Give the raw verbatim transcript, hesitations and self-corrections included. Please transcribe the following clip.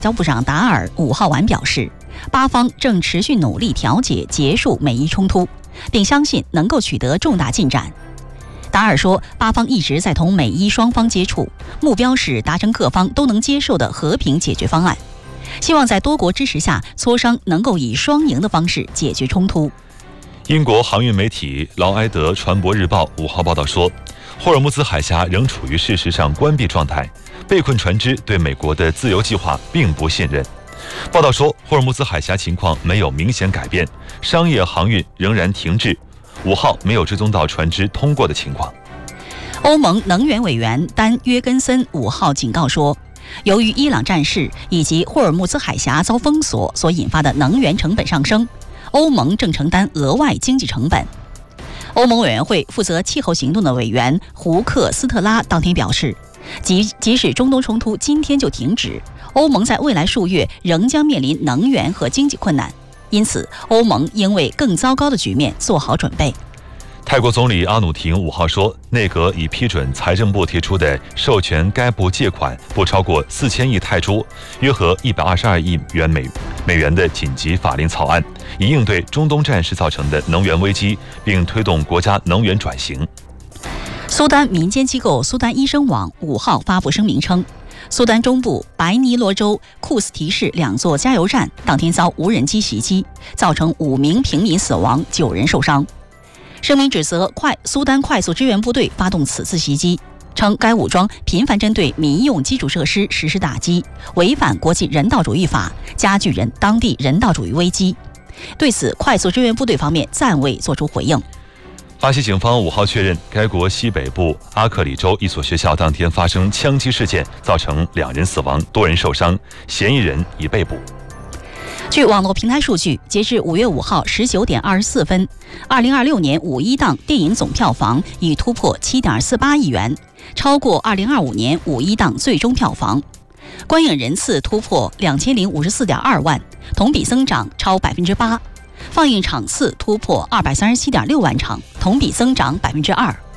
交部长达尔五号晚表示，巴方正持续努力调解结束美伊冲突，并相信能够取得重大进展。达尔说，巴方一直在同美伊双方接触，目标是达成各方都能接受的和平解决方案，希望在多国支持下磋商能够以双赢的方式解决冲突。 英国航运媒体劳埃德船舶日报五号报道说，霍尔木兹海峡仍处于事实上关闭状态，被困船只对美国的自由计划并不信任。报道说，霍尔木兹海峡情况没有明显改变，商业航运仍然停滞。五号没有追踪到船只通过的情况。 欧盟能源委员丹·约根森五号警告说，由于伊朗战事以及霍尔木兹海峡遭封锁所引发的能源成本上升，欧盟正承担额外经济成本。欧盟委员会负责气候行动的委员胡克斯特拉当天表示，即即使中东冲突今天就停止，欧盟在未来数月仍将面临能源和经济困难，因此欧盟应为更糟糕的局面做好准备。 泰国总理阿努廷五号说，内阁已批准财政部提出的授权该部借款不超过四千亿泰铢，约合一百二十二亿元美美元的紧急法令草案，以应对中东战事造成的能源危机，并推动国家能源转型。 苏丹民间机构苏丹医生网五号发布声明称，苏丹中部白尼罗州库斯提市两座加油站当天遭无人机袭击，造成五名平民死亡，九人受伤。声明指责快苏丹快速支援部队发动此次袭击，称该武装频繁针对民用基础设施实施打击，违反国际人道主义法，加剧人当地人道主义危机。对此，快速支援部队方面暂未作出回应。 巴西警方五号确认，该国西北部阿克里州一所学校当天发生枪击事件，造成两人死亡，多人受伤，嫌疑人已被捕。 据网络平台数据，截至五月五号十九点二十四分，二零二六年五一档电影总票房已突破七点四八亿元，超过二零二五年五一档最终票房。观影人次突破两千零五十四点二万，同比增长超百分之八。放映场次突破二百三十七点六万场，同比增长百分之二。